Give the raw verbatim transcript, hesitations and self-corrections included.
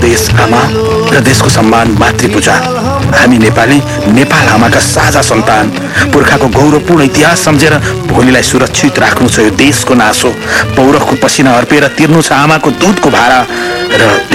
देश आमा र देशको सम्मान मातृपूजा। हामी नेपाली नेपाल आमाका साझा सन्तान। पुर्खाको गौरवपूर्ण इतिहास सम्झेर भोलिलाई सुरक्षित राख्नु छ यो देशको नासो। पौरखको पसिना अर्पेर तिर्नु छ आमाको दुधको भारा र